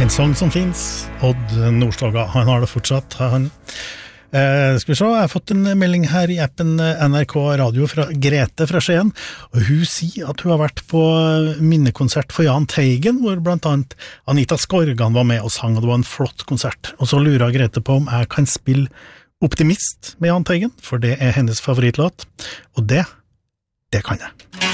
En sång som finns, Odd Nordstoga, han har det fortsatt. Skal vi se, jeg har fått en melding her I appen NRK Radio fra Grete fra Skien, og hun sier at hun har vært på minnekonsert for Jahn Teigen, hvor blant annet Anita Skorgan var med og sang, og det var en flott konsert. Og så lurer Grete på om jeg kan spille Optimist med Jahn Teigen, for det hennes favorittlåt, og det kan jeg.